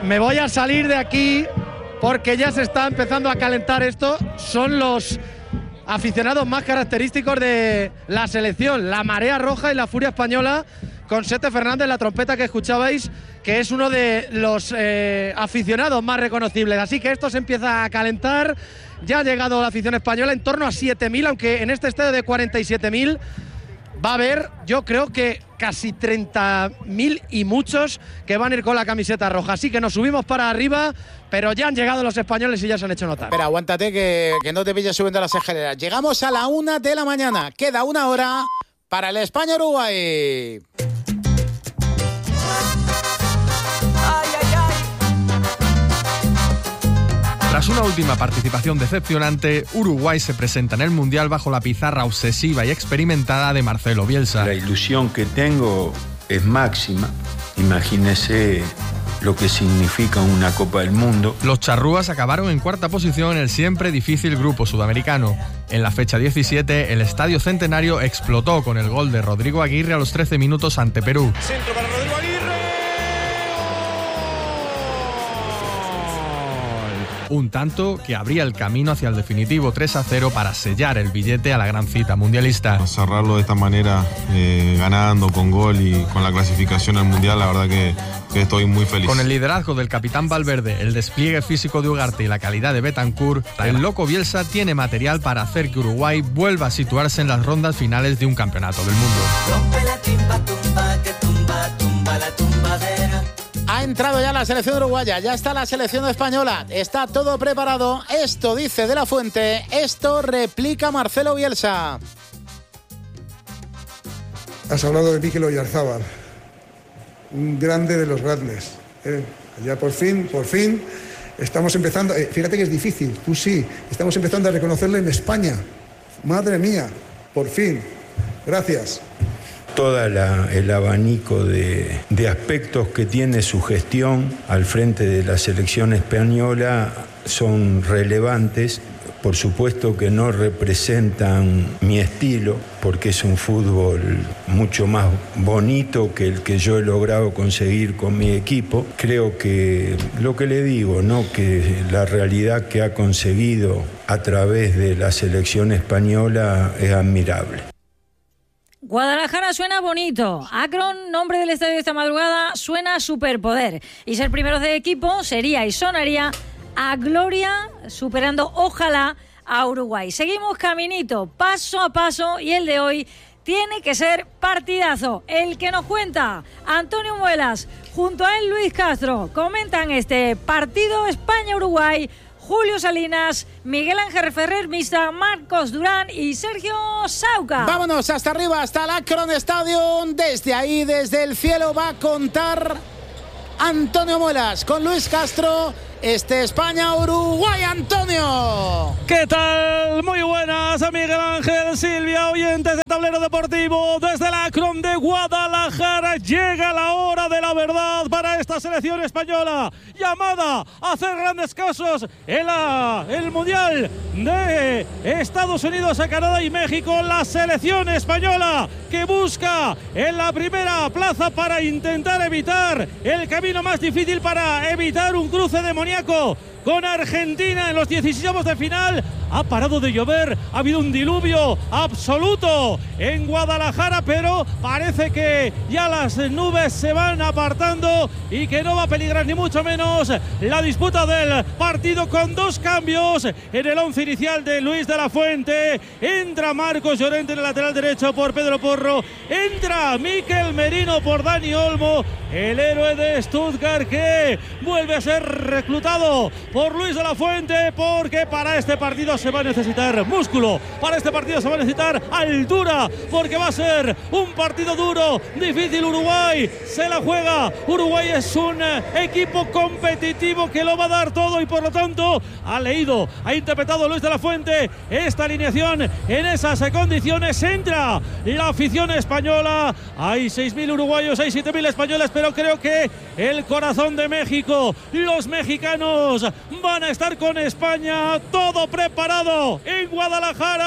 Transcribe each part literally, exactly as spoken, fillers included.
me voy a salir de aquí porque ya se está empezando a calentar esto. Son los aficionados más característicos de la selección, la Marea Roja y la Furia Española, con Sete Fernández, la trompeta que escuchabais, que es uno de los eh, aficionados más reconocibles. Así que esto se empieza a calentar. Ya ha llegado la afición española en torno a siete mil, aunque en este estadio de cuarenta y siete mil va a haber, yo creo que casi treinta mil y muchos que van a ir con la camiseta roja. Así que nos subimos para arriba, pero ya han llegado los españoles y ya se han hecho notar. Espera, aguántate que, que no te pilles subiendo las escaleras. Llegamos a la una de la mañana. Queda una hora para el España-Uruguay. Tras una última participación decepcionante, Uruguay se presenta en el Mundial bajo la pizarra obsesiva y experimentada de Marcelo Bielsa. La ilusión que tengo es máxima. Imagínese lo que significa una Copa del Mundo. Los charrúas acabaron en cuarta posición en el siempre difícil grupo sudamericano. En la fecha diecisiete, el Estadio Centenario explotó con el gol de Rodrigo Aguirre a los trece minutos ante Perú. Centro para Rodrigo Aguirre. Un tanto que abría el camino hacia el definitivo tres a cero para sellar el billete a la gran cita mundialista. Cerrarlo de esta manera, eh, ganando con gol y con la clasificación al Mundial, la verdad que, que estoy muy feliz. Con el liderazgo del capitán Valverde, el despliegue físico de Ugarte y la calidad de Bentancur, el loco Bielsa tiene material para hacer que Uruguay vuelva a situarse en las rondas finales de un campeonato del mundo. Rompe la timba, tumba, que tumba, tumba la tumbadera. Ha entrado ya la selección uruguaya, ya está la selección española, está todo preparado. Esto dice De la Fuente, esto replica Marcelo Bielsa. Has hablado de Mikel Oyarzábal, un grande de los grandes. ¿eh? Ya por fin, por fin, estamos empezando, eh, fíjate que es difícil, tú sí, estamos empezando a reconocerle en España. Madre mía, por fin. Gracias. Todo el abanico de, de aspectos que tiene su gestión al frente de la selección española son relevantes. Por supuesto que no representan mi estilo, porque es un fútbol mucho más bonito que el que yo he logrado conseguir con mi equipo. Creo que lo que le digo, ¿no? Que la realidad que ha conseguido a través de la selección española es admirable. Guadalajara suena bonito. Akron, nombre del estadio de esta madrugada, suena superpoder. Y ser primeros de equipo sería y sonaría a gloria, superando ojalá a Uruguay. Seguimos caminito, paso a paso, y el de hoy tiene que ser partidazo. El que nos cuenta Antonio Muelas, junto a él Luis Castro, comentan este partido España-Uruguay. Julio Salinas, Miguel Ángel Ferrer Mista, Marcos Durán y Sergio Sauca. Vámonos hasta arriba, hasta el Akron Stadium. Desde ahí, desde el cielo, va a contar Antonio Muelas con Luis Castro. Este España-Uruguay, Antonio. ¿Qué tal? Muy buenas a Miguel Ángel, Silvia, oyentes de Tablero Deportivo. Desde el Akron de Guadalajara llega la hora de la verdad para esta selección española, llamada a hacer grandes casos en la, el Mundial de Estados Unidos, a Canadá y México. La selección española que busca en la primera plaza para intentar evitar el camino más difícil, para evitar un cruce demoníaco con Argentina en los dieciséis de final. Ha parado de llover, ha habido un diluvio absoluto en Guadalajara, pero parece que ya las nubes se van apartando y que no va a peligrar ni mucho menos la disputa del partido, con dos cambios en el once inicial de Luis de la Fuente. Entra Marcos Llorente en el lateral derecho por Pedro Porro, entra Mikel Merino por Dani Olmo, el héroe de Stuttgart, que vuelve a ser reclutado por Luis de la Fuente, porque para este partido se va a necesitar músculo, para este partido se va a necesitar altura, porque va a ser un partido duro, difícil. Uruguay se la juega, Uruguay es un equipo competitivo que lo va a dar todo, y por lo tanto ha leído, ha interpretado Luis de la Fuente esta alineación en esas condiciones. Entra la afición española, hay seis mil uruguayos, hay siete mil españoles, pero creo que el corazón de México, los mexicanos van a estar con España, todo preparado en Guadalajara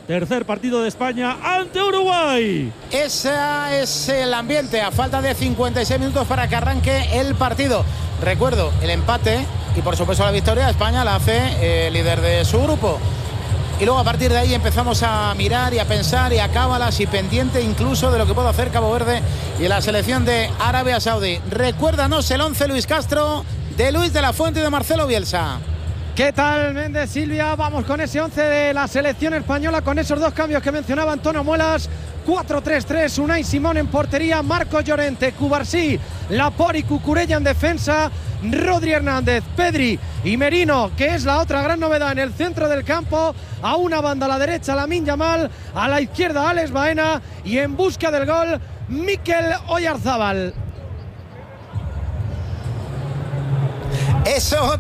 tercer partido de España ante Uruguay. Ese es el ambiente a falta de cincuenta y seis minutos para que arranque el partido. Recuerdo, el empate y por supuesto la victoria, España la hace eh, líder de su grupo. Y luego a partir de ahí empezamos a mirar y a pensar y a cábalas y pendiente incluso de lo que puede hacer Cabo Verde y la selección de Arabia Saudí. Recuérdanos el once, Luis Castro, de Luis de la Fuente y de Marcelo Bielsa. ¿Qué tal, Méndez, Silvia? Vamos con ese once de la selección española, con esos dos cambios que mencionaba Antonio Muelas. cuatro tres tres, Unai Simón en portería, Marcos Llorente, Cubarsí, Laporte y Cucurella en defensa, Rodri Hernández, Pedri y Merino, que es la otra gran novedad en el centro del campo. A una banda a la derecha Lamine Yamal, a la izquierda Alex Baena y en busca del gol Mikel Oyarzábal. Eso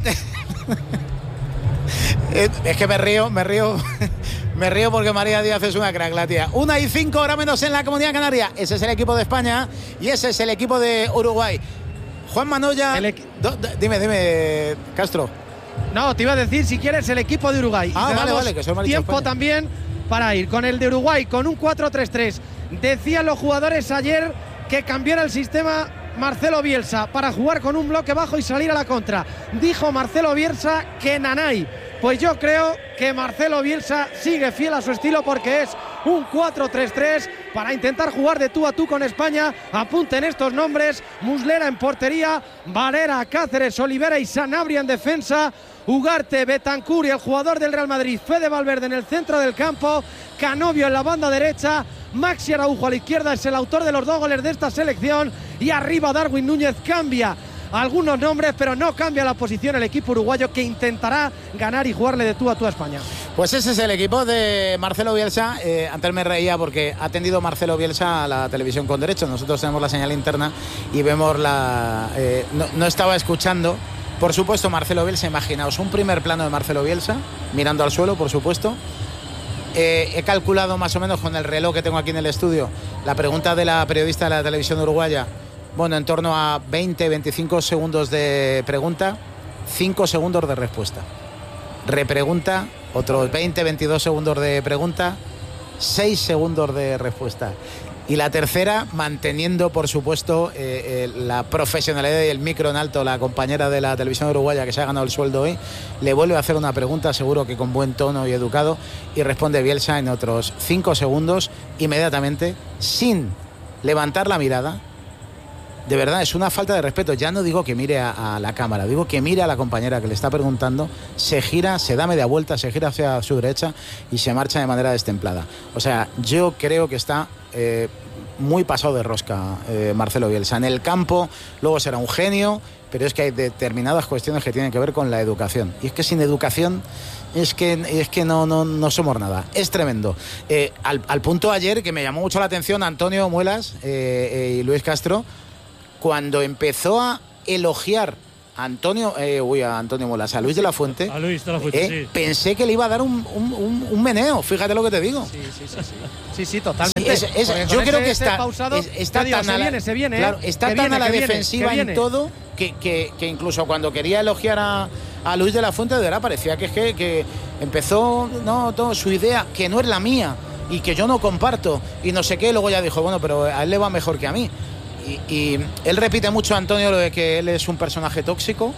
es que me río, me río Me río porque María Díaz es una crack, la tía. Una y cinco, hora menos en la Comunidad Canaria. Ese es el equipo de España y ese es el equipo de Uruguay. Juan Manoya, equ- do, do, dime, dime, Castro. No, te iba a decir, si quieres, el equipo de Uruguay. Ah, y vale, vale, que soy mal dicho tiempo España. también para ir con el de Uruguay, con un cuatro tres tres. Decían los jugadores ayer que cambiara el sistema Marcelo Bielsa para jugar con un bloque bajo y salir a la contra. Dijo Marcelo Bielsa que Nanay. Pues yo creo que Marcelo Bielsa sigue fiel a su estilo porque es un cuatro tres tres para intentar jugar de tú a tú con España. Apunten estos nombres: Muslera en portería, Varela, Cáceres, Olivera y Sanabria en defensa, Ugarte, Betancur y el jugador del Real Madrid, Fede Valverde, en el centro del campo, Canovio en la banda derecha, Maxi Araujo a la izquierda, es el autor de los dos goles de esta selección, y arriba Darwin Núñez. Cambia algunos nombres, pero no cambia la posición el equipo uruguayo, que intentará ganar y jugarle de tú a tú a España. Pues ese es el equipo de Marcelo Bielsa. Eh, antes me reía porque ha atendido Marcelo Bielsa a la televisión con derecho. Nosotros tenemos la señal interna y vemos la... Eh, no, no estaba escuchando. Por supuesto, Marcelo Bielsa, imaginaos un primer plano de Marcelo Bielsa, mirando al suelo, por supuesto. Eh, he calculado más o menos con el reloj que tengo aquí en el estudio la pregunta de la periodista de la televisión uruguaya. Bueno, en torno a veinte, veinticinco segundos de pregunta, cinco segundos de respuesta. Repregunta, otros veinte, veintidós segundos de pregunta, seis segundos de respuesta. Y la tercera, manteniendo, por supuesto, eh, eh, la profesionalidad y el micro en alto, la compañera de la televisión uruguaya que se ha ganado el sueldo hoy, le vuelve a hacer una pregunta, seguro que con buen tono y educado, y responde Bielsa en otros cinco segundos, inmediatamente, sin levantar la mirada. De verdad, es una falta de respeto. Ya no digo que mire a, a la cámara, digo que mire a la compañera que le está preguntando, se gira, se da media vuelta, se gira hacia su derecha y se marcha de manera destemplada. O sea, yo creo que está eh, muy pasado de rosca eh, Marcelo Bielsa. En el campo luego será un genio, pero es que hay determinadas cuestiones que tienen que ver con la educación. Y es que sin educación es que, es que no, no, no somos nada. Es tremendo. Eh, al, al punto ayer que me llamó mucho la atención Antonio Muelas eh, eh, y Luis Castro, cuando empezó a elogiar a Antonio, eh, uy, a Antonio Muelas, a Luis de la Fuente, a Luis de la Fuente, eh, sí. pensé que le iba a dar un, un, un, un meneo, fíjate lo que te digo. Sí, sí, sí, sí. Sí, sí, totalmente. Sí, es, es, yo creo que está, pausado, es, está digo, tan se a la, viene, se viene, claro, ¿eh? está que tan viene, a la que defensiva viene, que en todo que, que, que incluso cuando quería elogiar a, a Luis de la Fuente, de verdad parecía que es que, que empezó, no, todo, su idea, que no es la mía y que yo no comparto y no sé qué, luego ya dijo, bueno, pero a él le va mejor que a mí. Y, y él repite mucho, Antonio, lo de que él es un personaje tóxico.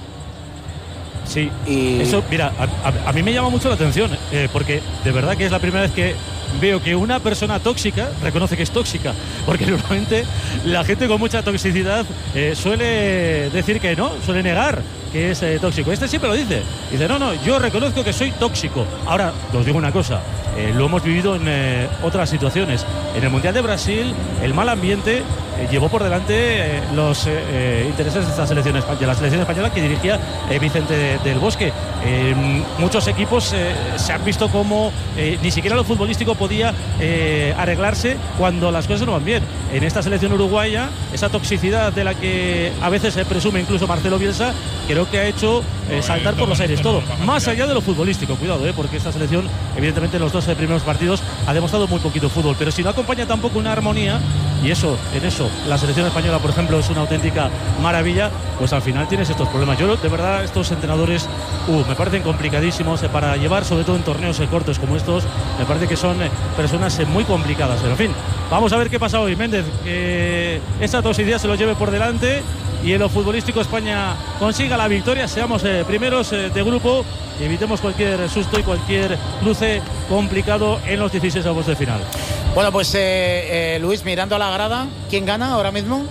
Sí, y... eso, mira, a, a, a mí me llama mucho la atención, eh, porque de verdad que es la primera vez que veo que una persona tóxica reconoce que es tóxica, porque normalmente la gente con mucha toxicidad eh, suele decir que no, suele negar que es eh, tóxico. Este siempre lo dice, dice, no, no, yo reconozco que soy tóxico. Ahora, os digo una cosa, eh, lo hemos vivido en eh, otras situaciones. En el Mundial de Brasil, el mal ambiente eh, llevó por delante eh, los eh, intereses de, esta selección, de la selección española que dirigía eh, Vicente de, del Bosque. Eh, muchos equipos eh, se han visto como eh, ni siquiera lo futbolístico podía eh, arreglarse cuando las cosas no van bien. En esta selección uruguaya, esa toxicidad de la que a veces se presume incluso Marcelo Bielsa, creo que ha hecho eh, saltar por los aires todo, más allá de lo futbolístico. Cuidado, eh, porque esta selección, evidentemente, en los dos dos eh, primeros partidos ha demostrado muy poquito fútbol, pero si no acompaña tampoco una armonía, y eso, en eso, la selección española, por ejemplo, es una auténtica maravilla, pues al final tienes estos problemas. Yo, de verdad, estos entrenadores uh, me parecen complicadísimos eh, para llevar, sobre todo en torneos eh, cortos como estos, me parece que son eh, personas eh, muy complicadas, pero en fin, vamos a ver qué pasa hoy. Méndez, que esa toxicidad se lo lleve por delante y en lo futbolístico España consiga la victoria, seamos eh, primeros eh, de grupo y evitemos cualquier susto y cualquier cruce complicado en los dieciséis avos de final. Bueno, pues eh, eh, Luis, mirando a la grada, ¿quién gana ahora mismo?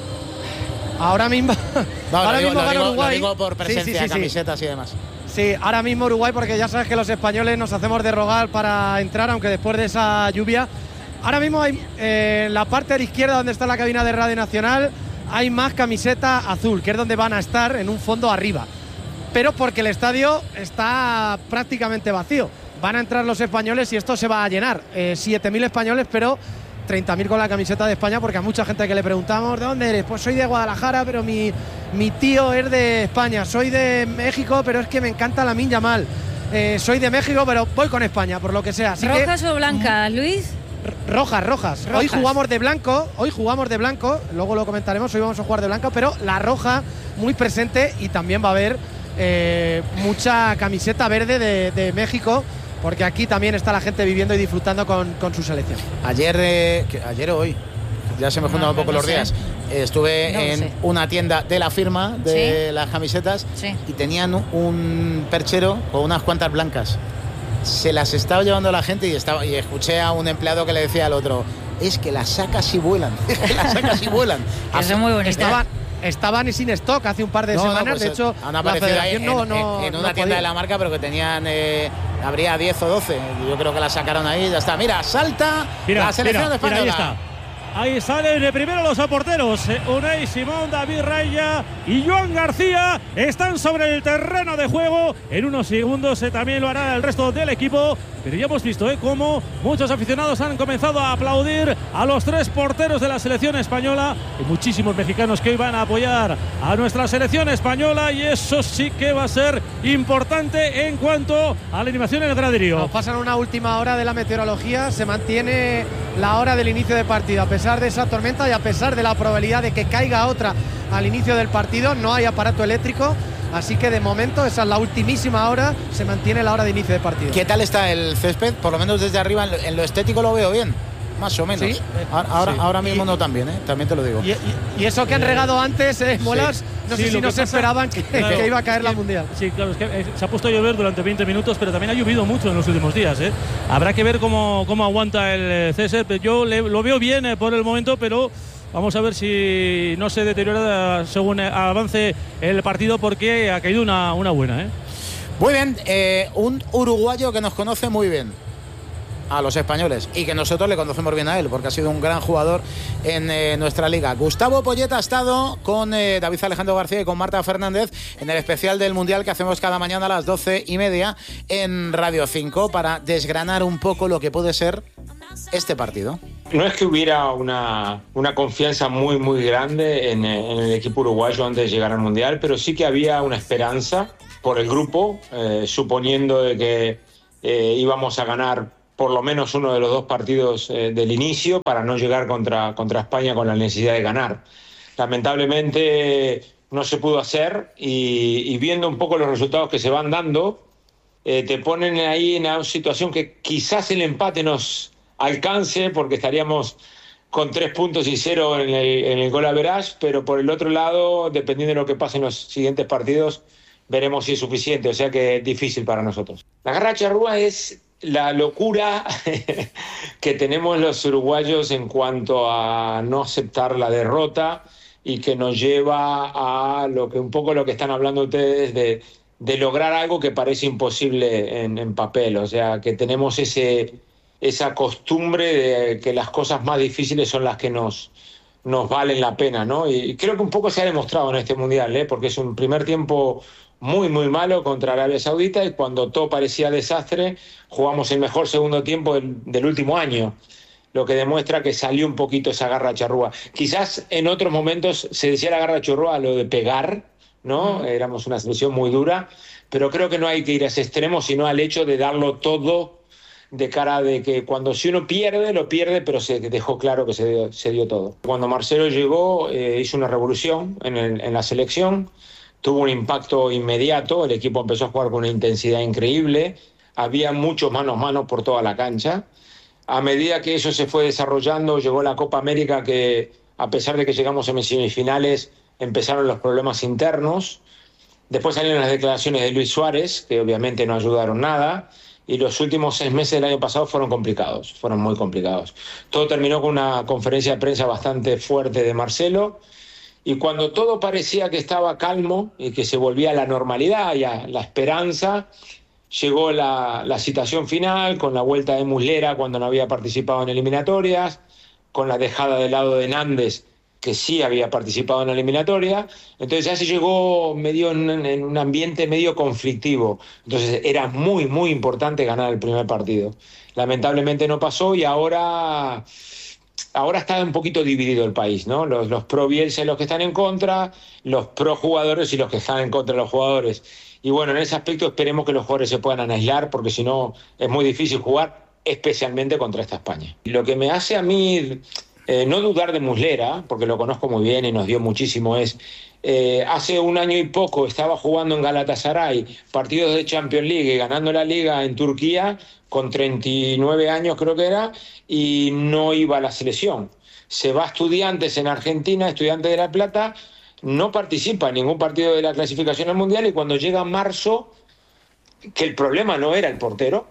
Ahora mismo, no, ahora digo, mismo gana digo, Uruguay. Lo digo por presencia, sí, sí, sí, camisetas sí. y demás. Sí, ahora mismo Uruguay, porque ya sabes que los españoles nos hacemos de rogar para entrar, aunque después de esa lluvia. Ahora mismo hay eh, en la parte de la izquierda, donde está la cabina de Radio Nacional, hay más camiseta azul, que es donde van a estar en un fondo arriba. Pero porque el estadio está prácticamente vacío. Van a entrar los españoles y esto se va a llenar. Eh, siete mil españoles, pero treinta mil con la camiseta de España, porque a mucha gente que le preguntamos ¿de dónde eres? Pues soy de Guadalajara, pero mi, mi tío es de España. Soy de México, pero es que me encanta Lamine Yamal. Eh, soy de México, pero voy con España, por lo que sea. Así ¿Rojas que, o blancas, Luis? Rojas, rojas, rojas. Hoy jugamos de blanco, hoy jugamos de blanco, luego lo comentaremos, hoy vamos a jugar de blanco, pero la roja muy presente y también va a haber eh, mucha camiseta verde de, de México, porque aquí también está la gente viviendo y disfrutando con, con su selección. Ayer, eh, que, ayer o hoy, ya se me juntan no, un poco no los sé. días, estuve no en sé. una tienda de la firma de ¿Sí? las camisetas sí. y tenían un perchero con unas cuantas blancas. Se las estaba llevando la gente y, estaba, y escuché a un empleado que le decía al otro, es que las sacas y vuelan, es que las sacas y vuelan. Eso es muy bonito. Estaban, estaban sin stock hace un par de no, semanas, no, pues de hecho han aparecido ahí en, no, no, en, en una no tienda podía. de la marca, pero que tenían, eh, habría diez o doce, yo creo que las sacaron ahí, ya está. Mira, salta mira, la selección mira, española. Mira, ahí está. Ahí salen de primero los aporteros. Unai Simón, David Raya y Joan García están sobre el terreno de juego. En unos segundos eh, también lo hará el resto del equipo. Pero ya hemos visto eh, cómo muchos aficionados han comenzado a aplaudir a los tres porteros de la selección española. Y muchísimos mexicanos que hoy van a apoyar a nuestra selección española. Y eso sí que va a ser importante en cuanto a la animación en el graderío. Nos pasan una última hora de la meteorología. Se mantiene la hora del inicio de partido. A pesar de esa tormenta y a pesar de la probabilidad de que caiga otra al inicio del partido, no hay aparato eléctrico, así que de momento esa es la ultimísima hora, se mantiene la hora de inicio de partido. ¿Qué tal está el césped? Por lo menos desde arriba, en lo estético lo veo bien, más o menos. ¿Sí? Ahora, sí. ahora mismo y, no tan bien, ¿eh? También te lo digo. Y, y, y eso que han regado antes, ¿eh, Molas? Sí. No sé sí, si no se esperaban que, claro, que iba a caer que, la Mundial. Sí, claro, es que eh, se ha puesto a llover durante veinte minutos, pero también ha llovido mucho en los últimos días, ¿eh? Habrá que ver cómo, cómo aguanta el césped. Yo le, lo veo bien eh, por el momento, pero vamos a ver si no se deteriora según avance el partido, porque ha caído una, una buena, ¿eh? Muy bien, eh, un uruguayo que nos conoce muy bien a los españoles y que nosotros le conocemos bien a él, porque ha sido un gran jugador en eh, nuestra liga. Gustavo Poyet ha estado con eh, David Alejandro García y con Marta Fernández en el especial del Mundial que hacemos cada mañana a las doce y media en Radio cinco para desgranar un poco lo que puede ser este partido. No es que hubiera una, una confianza muy muy grande en, en el equipo uruguayo antes de llegar al Mundial, pero sí que había una esperanza por el grupo, eh, suponiendo de que eh, íbamos a ganar por lo menos uno de los dos partidos eh, del inicio para no llegar contra, contra España con la necesidad de ganar. Lamentablemente no se pudo hacer y, y viendo un poco los resultados que se van dando, eh, te ponen ahí en una situación que quizás el empate nos alcance porque estaríamos con tres puntos y cero en el, en el goal average, pero por el otro lado, dependiendo de lo que pase en los siguientes partidos, veremos si es suficiente, o sea que es difícil para nosotros. La garra charrúa es la locura que tenemos los uruguayos en cuanto a no aceptar la derrota y que nos lleva a lo que un poco lo que están hablando ustedes de, de lograr algo que parece imposible en, en papel, o sea que tenemos ese, esa costumbre de que las cosas más difíciles son las que nos, nos valen la pena, ¿no? Y creo que un poco se ha demostrado en este Mundial, ¿eh? Porque es un primer tiempo muy, muy malo contra Arabia Saudita y cuando todo parecía desastre, jugamos el mejor segundo tiempo del, del último año, lo que demuestra que salió un poquito esa garra charrúa. Quizás en otros momentos se decía la garra charrúa lo de pegar, ¿no? Mm. Éramos una selección muy dura, pero creo que no hay que ir a ese extremo, sino al hecho de darlo todo de cara de que cuando si uno pierde, lo pierde, pero se dejó claro que se dio, se dio todo. Cuando Marcelo llegó, eh, hizo una revolución en, el, en la selección, tuvo un impacto inmediato, el equipo empezó a jugar con una intensidad increíble, había muchos manos a manos por toda la cancha. A medida que eso se fue desarrollando, llegó la Copa América que, a pesar de que llegamos en semifinales, empezaron los problemas internos. Después salieron las declaraciones de Luis Suárez, que obviamente no ayudaron nada. Y los últimos seis meses del año pasado fueron complicados, fueron muy complicados. Todo terminó con una conferencia de prensa bastante fuerte de Marcelo, y cuando todo parecía que estaba calmo y que se volvía a la normalidad y a la esperanza, llegó la, la citación final con la vuelta de Muslera cuando no había participado en eliminatorias, con la dejada de lado de Nández, que sí había participado en la eliminatoria. Entonces ya se llegó medio en, en un ambiente medio conflictivo. Entonces era muy, muy importante ganar el primer partido. Lamentablemente no pasó y ahora, ahora está un poquito dividido el país, ¿no? Los, los pro Bielsa y los que están en contra, los pro jugadores y los que están en contra de los jugadores. Y bueno, en ese aspecto esperemos que los jugadores se puedan aislar, porque si no es muy difícil jugar, especialmente contra esta España. Lo que me hace a mí... Eh, no dudar de Muslera, porque lo conozco muy bien y nos dio muchísimo, es eh, hace un año y poco estaba jugando en Galatasaray partidos de Champions League y ganando la Liga en Turquía con treinta y nueve años creo que era, y no iba a la selección. Se va a Estudiantes en Argentina, Estudiantes de La Plata, no participa en ningún partido de la clasificación al Mundial, y cuando llega marzo, que el problema no era el portero,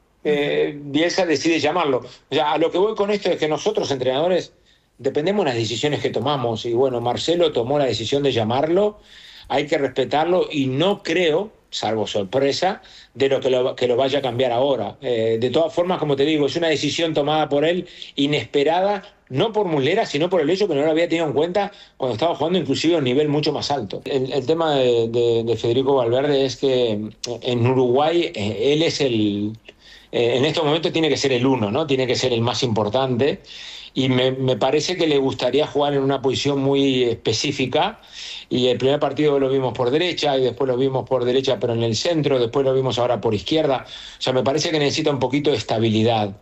Eh, Bielsa decide llamarlo. O sea, a lo que voy con esto es que nosotros, entrenadores, dependemos de las decisiones que tomamos, y bueno, Marcelo tomó la decisión de llamarlo, hay que respetarlo, y no creo, salvo sorpresa, de lo que lo, que lo vaya a cambiar ahora. Eh, de todas formas, como te digo, es una decisión tomada por él, inesperada, no por Muslera, sino por el hecho que no lo había tenido en cuenta cuando estaba jugando inclusive a un nivel mucho más alto. El, el tema de, de, de Federico Valverde es que en Uruguay eh, él es el... Eh, en estos momentos tiene que ser el uno, ¿no? Tiene que ser el más importante, y me, me parece que le gustaría jugar en una posición muy específica, y el primer partido lo vimos por derecha y después lo vimos por derecha pero en el centro, después lo vimos ahora por izquierda. O sea, me parece que necesita un poquito de estabilidad.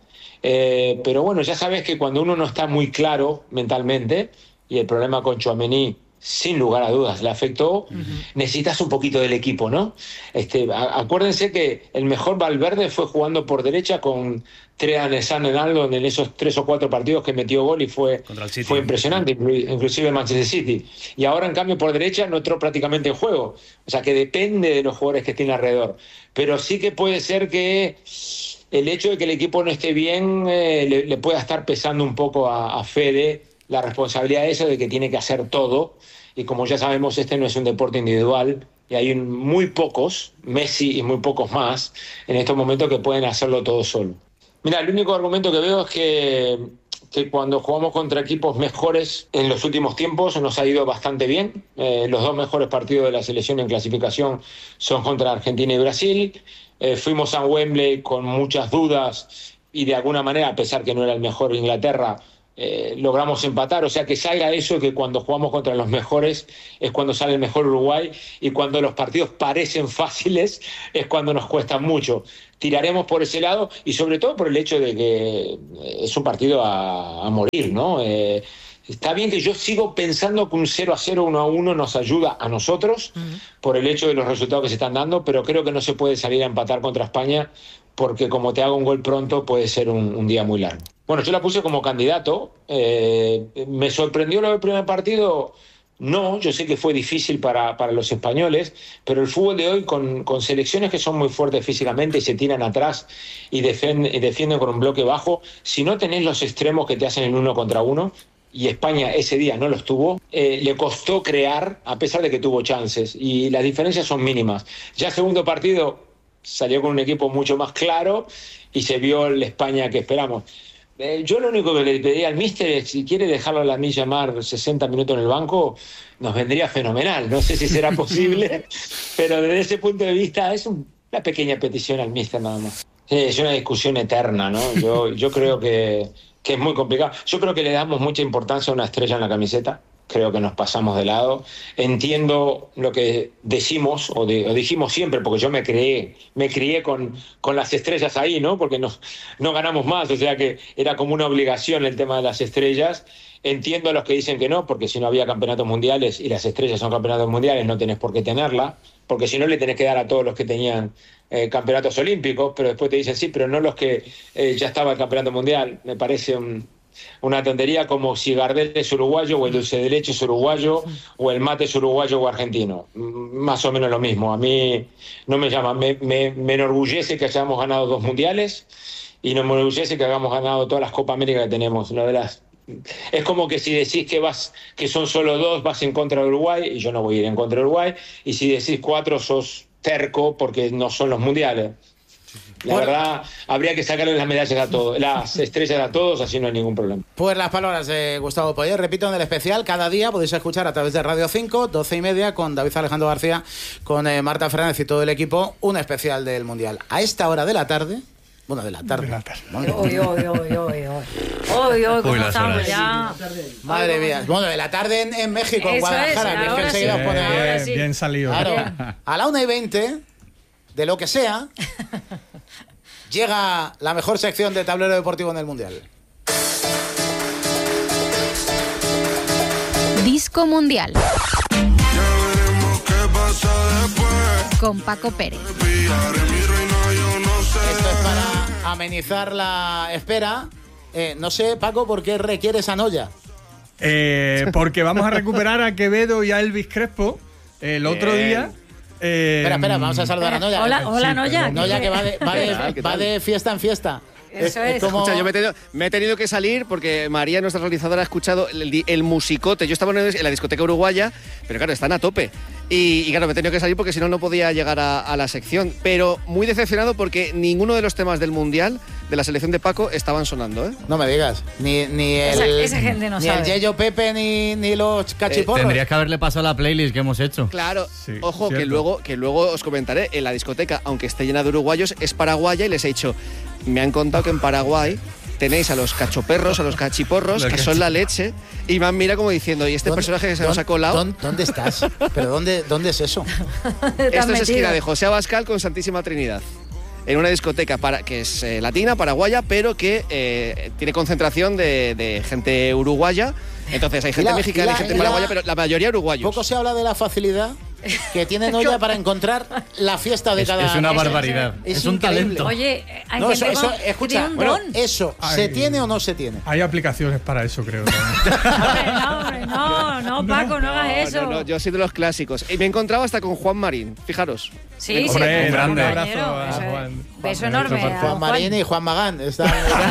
Eh, pero bueno, ya sabes que cuando uno no está muy claro mentalmente, y el problema con Tchouaméni sin lugar a dudas le afectó, uh-huh. necesitas un poquito del equipo, ¿no? Este, a, acuérdense que el mejor Valverde fue jugando por derecha con Trean Sanenaldo en esos tres o cuatro partidos que metió gol, y fue, fue impresionante, inclusive en Manchester City. Y ahora, en cambio, por derecha no entró prácticamente en juego. O sea, que depende de los jugadores que tiene alrededor. Pero sí que puede ser que el hecho de que el equipo no esté bien eh, le, le pueda estar pesando un poco a, a Fede la responsabilidad de eso, de que tiene que hacer todo, y como ya sabemos, este no es un deporte individual, y hay muy pocos, Messi y muy pocos más, en estos momentos que pueden hacerlo todo solo. Mira, el único argumento que veo es que, que cuando jugamos contra equipos mejores en los últimos tiempos nos ha ido bastante bien. Eh, los dos mejores partidos de la selección en clasificación son contra Argentina y Brasil. Eh, fuimos a Wembley con muchas dudas, y de alguna manera, a pesar que no era el mejor Inglaterra, Eh, logramos empatar. O sea, que salga eso, que cuando jugamos contra los mejores es cuando sale el mejor Uruguay, y cuando los partidos parecen fáciles es cuando nos cuesta mucho. Tiraremos por ese lado, y sobre todo por el hecho de que es un partido a, a morir, ¿no? Eh, está bien que yo sigo pensando que un cero a cero, uno a uno nos ayuda a nosotros, uh-huh. por el hecho de los resultados que se están dando, pero creo que no se puede salir a empatar contra España, porque como te haga un gol pronto puede ser un, un día muy largo. Bueno, yo la puse como candidato. Eh, ¿Me sorprendió lo del primer partido? No, yo sé que fue difícil para, para los españoles, pero el fútbol de hoy, con, con selecciones que son muy fuertes físicamente y se tiran atrás y defienden, y defienden con un bloque bajo, si no tenés los extremos que te hacen el uno contra uno, y España ese día no los tuvo, eh, le costó crear, a pesar de que tuvo chances, y las diferencias son mínimas. Ya el segundo partido salió con un equipo mucho más claro y se vio la España que esperamos. Eh, yo lo único que le pedí al míster es, si quiere dejarlo a la mí llamar sesenta minutos en el banco, nos vendría fenomenal. No sé si será posible, pero desde ese punto de vista es un, una pequeña petición al míster nada más. Eh, es una discusión eterna, ¿no? Yo, yo creo que, que es muy complicado. Yo creo que le damos mucha importancia a una estrella en la camiseta, creo que nos pasamos de lado. Entiendo lo que decimos, o, de, o dijimos siempre, porque yo me crié, me crié con, con las estrellas ahí, ¿no? Porque no, no ganamos más, o sea que era como una obligación el tema de las estrellas. Entiendo a los que dicen que no, porque si no había campeonatos mundiales y las estrellas son campeonatos mundiales, no tenés por qué tenerla, porque si no le tenés que dar a todos los que tenían eh, campeonatos olímpicos, pero después te dicen sí, pero no los que eh, ya estaba el campeonato mundial. Me parece un... una tontería, como si Gardel es uruguayo o el dulce de leche es uruguayo o el mate es uruguayo o argentino. Más o menos lo mismo. A mí no me llama, me, me, me enorgullece que hayamos ganado dos mundiales y no me enorgullece que hayamos ganado todas las Copa América que tenemos. Lo de las... Es como que si decís que vas, que son solo dos, vas en contra de Uruguay, y yo no voy a ir en contra de Uruguay, y si decís cuatro, sos terco porque no son los mundiales. La bueno, verdad, habría que sacarle las medallas a todos, las estrellas a todos, así no hay ningún problema. Pues las palabras de Gustavo Poyet, repito, en el especial, cada día podéis escuchar a través de Radio cinco, doce y media, con David Alejandro García, con eh, Marta Fernández y todo el equipo, un especial del Mundial. A esta hora de la tarde, bueno, de la tarde. De la tarde. Hoy, hoy, hoy, hoy, hoy. Hoy, hoy, ¿cómo estamos ya? Madre mía. Bueno, de la tarde en, en México, en Guadalajara, es, que es que enseguida os pone... Bien, sí. bien salido. Claro. A la una y veinte, de lo que sea... Llega la mejor sección de tablero deportivo en el Mundial. Disco Mundial. Con Paco Pérez. Esto es para amenizar la espera. Eh, no sé, Paco, ¿por qué requiere esa noya? Eh, porque vamos a recuperar a Quevedo y a Elvis Crespo el otro Bien. día. Eh, espera, espera, vamos a saludar a Noya. Hola, hola sí, Noya. Noya que va de, va, de, va de fiesta en fiesta. Eso es. es como... Escucha, yo me he, tenido, me he tenido que salir porque María, nuestra realizadora, ha escuchado el, el musicote. Yo estaba en la discoteca uruguaya, pero claro, están a tope. Y, y claro, me he tenido que salir porque si no, no podía llegar a, a la sección. Pero muy decepcionado porque ninguno de los temas del Mundial, de la selección de Paco, estaban sonando, ¿eh? No me digas. Ni, ni el, esa, esa gente no ni sabe. el Yeyo Pepe, ni, ni los cachiporros. Eh, tendrías que haberle pasado la playlist que hemos hecho. Claro. Sí, ojo, que luego, que luego os comentaré, en la discoteca, aunque esté llena de uruguayos, es paraguaya y les he dicho, me han contado que en Paraguay tenéis a los cachoperros, a los cachiporros, que son la leche, y me han mirado como diciendo, ¿y este personaje que se nos ha colado? ¿Dónde, dónde estás? ¿Pero dónde, dónde es eso? Esto es esquina de José Abascal con Santísima Trinidad. En una discoteca para, que es eh, latina, paraguaya, pero que eh, tiene concentración de, de gente uruguaya. Entonces hay gente la, mexicana la, y gente la, paraguaya, pero la mayoría uruguayos. Poco se habla de la facilidad que tiene Noya para encontrar la fiesta de es, cada... Es una barbaridad, es, es, es un talento. Oye, hay no, eso, gente eso, escucha, un bueno, don. eso, hay, ¿se tiene o no se tiene? Hay aplicaciones para eso, creo. hombre, no, hombre, no, no, Paco, no, no hagas eso. No, no, yo soy de los clásicos. Y me he encontrado hasta con Juan Marín, fijaros. Sí, sí, hombre, un grande abrazo a Juan. Beso enorme. Juan, Juan Marín y Juan Magán. Están,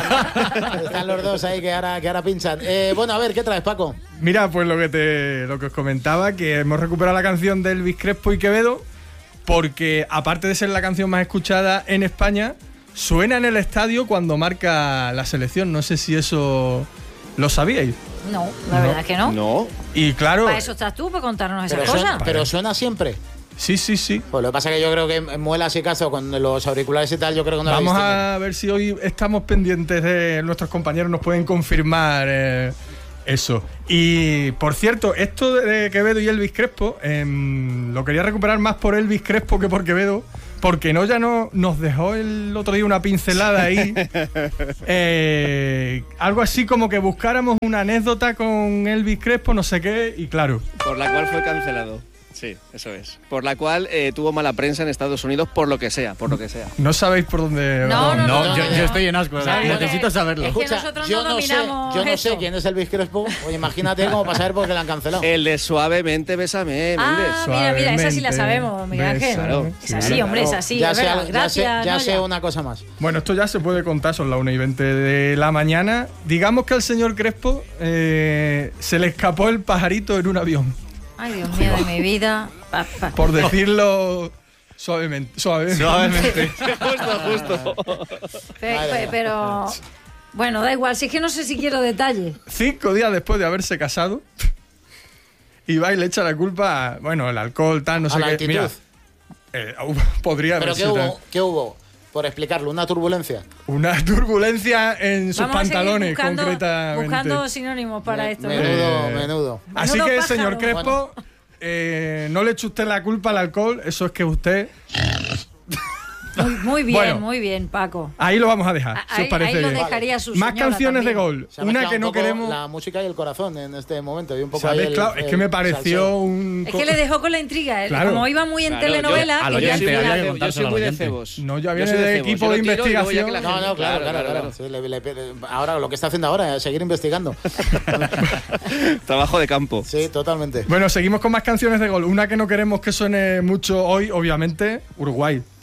están, están los dos ahí que ahora, que ahora pinchan. Eh, bueno, a ver, ¿qué traes, Paco? Mira, pues lo que, te, lo que os comentaba, que hemos recuperado la canción de Elvis Crespo y Quevedo, porque aparte de ser la canción más escuchada en España, suena en el estadio cuando marca la selección. No sé si eso lo sabíais. No, la no. verdad es que no. No. Y claro... Para eso estás tú, para contarnos esas pero cosas. Suena, pero suena siempre. Sí, sí, sí. Pues lo que pasa es que yo creo que en Muelas y Caso con los auriculares y tal, yo creo que no Vamos la a ver si hoy estamos pendientes de nuestros compañeros, nos pueden confirmar eh, eso. Y por cierto, esto de Quevedo y Elvis Crespo, eh, lo quería recuperar más por Elvis Crespo que por Quevedo, porque Noya no, nos dejó el otro día una pincelada ahí. eh, algo así como que buscáramos una anécdota con Elvis Crespo, no sé qué, y claro. Por la cual fue cancelado. Sí, eso es. Por la cual eh, tuvo mala prensa en Estados Unidos, por lo que sea, por lo que sea. No sabéis por dónde... No, no, no, no, yo, yo estoy en asco, ¿sabes? necesito saberlo. Es que Escucha, nosotros yo no no sé, dominamos yo no esto. sé quién es Elvis Crespo. Oye, imagínate cómo para saber por qué la han cancelado. El de Suavemente Bésame, Méndez. Ah, mira, mira, esa sí la sabemos, Miguel Ángel. Claro. Es así, hombre, es así. Ya, es sé, verdad. ya, Gracias, sé, ya Noya. sé una cosa más. Bueno, esto ya se puede contar, son las una y veinte de la mañana. Digamos que al señor Crespo eh, se le escapó el pajarito en un avión. Ay, Dios mío, de mi vida. Pa, pa. Por decirlo suavemente. Suavemente. Suavemente. justo, justo. Pero, pero, bueno, da igual, si es que no sé si quiero detalles. Cinco días después de haberse casado, y va y le echa la culpa a, bueno, el alcohol, tal, no sé a la qué. altitud. Mira, eh, podría haber ¿Pero qué sido. hubo? ¿Qué hubo? por explicarlo, una turbulencia. Una turbulencia en sus Vamos pantalones, a seguir buscando, concretamente. buscando sinónimos para Me- esto. Menudo, Eh, menudo. Así Menudo que, pájaro. señor Crespo, eh, no le eche usted la culpa al alcohol, eso es que usted... Muy, muy bien, Bueno. muy bien, Paco. Ahí lo vamos a dejar, A- si os ahí- parece ahí lo bien. dejaría su Más señora canciones de también. gol. Se ha Una mezclado que un no poco queremos... la música y el corazón en este momento. Y un poco Se ha ahí el- mezclado, es que el me pareció salseo. un... Es que le dejó con la intriga. él, Claro. Como iba muy en Claro, yo- telenovela, al que ya oyente, al final- había que Yo contárselo soy al muy de oyente. cebos. No, ya Yo viene soy de cebos. equipo Yo de lo tiro y luego ya que la investigación. No, gente- no, claro, claro, claro. Sí, le- le- ahora lo que está haciendo ahora es seguir investigando. Trabajo de campo. Sí, totalmente. Bueno, seguimos con más canciones de gol. Una que no queremos que suene mucho hoy, obviamente, Uruguay.